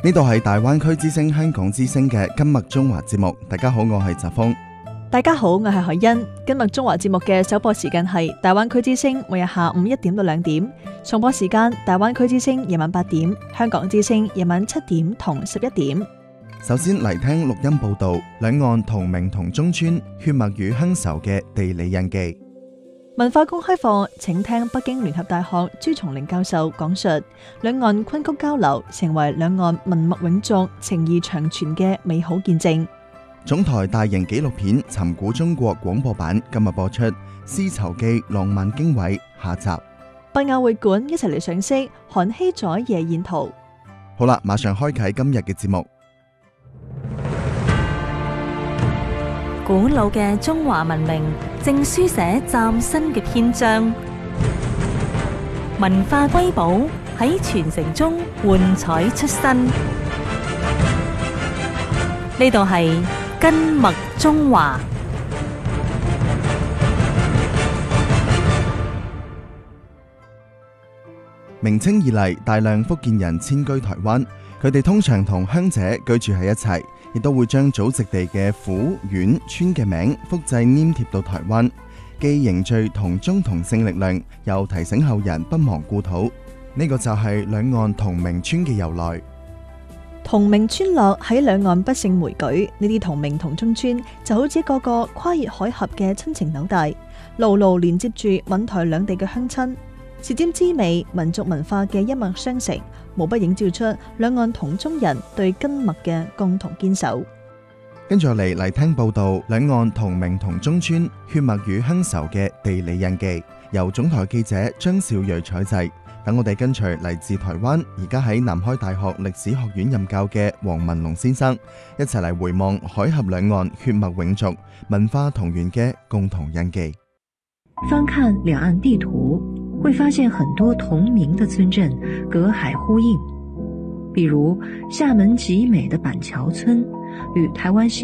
呢度係大灣區之聲香港之聲嘅今麥中華節目。大家好，我係澤峰。 大家好，我係海欣。今日中華節目嘅首播時間係大灣區之聲，每日下午1點到2點；重播時間大灣區之聲夜晚8點，香港之聲夜晚7點同11點。 首先嚟聽錄音報道，兩岸同名同宗村，血脈與鄉愁嘅地理印記。 文化公開課，請聽北京聯合大學朱松齡教授講述兩岸昆曲交流成為兩岸文脈永續、情誼長存嘅美好見證。 總台大型紀錄片《尋古中國》廣播版今日播出《絲綢記浪漫經緯》下集。 北亞會館一齊嚟賞識韓熙載夜宴圖。 好啦，馬上開啟今日嘅節目。 古老嘅中華文明正書寫嶄新嘅篇章，文化瑰寶喺傳承中煥彩出新。呢度係根脈中華。 明清以嚟，大量福建人遷居台灣，佢哋通常同鄉者居住喺一齊，亦都會將祖籍地嘅府、縣、村嘅名複製黏貼到台灣，既凝聚同宗同姓力量，又提醒後人不忘故土。呢個就係兩岸同名村嘅由來。 同名村落喺兩岸不勝枚舉，呢啲同名同宗村就好似一個個跨越海峽嘅親情紐帶，牢牢連接住閩台兩地嘅鄉親。舌尖滋味民族文化嘅一脈相承，無不映照出兩岸同宗人對根脈嘅共同堅守。 跟住嚟聽報道，兩岸同名同宗村，血脈與鄉愁嘅地理印記，由總台記者張兆睿採製。等我哋跟隨嚟自台灣，而家喺南開大學歷史學院任教嘅黃文龍先生，一齊嚟回望海峽兩岸血脈永續、文化同源嘅共同印記。 翻看兩岸地圖，會發現很多同名的村鎮隔海呼應，比如廈門集美的板橋村與台灣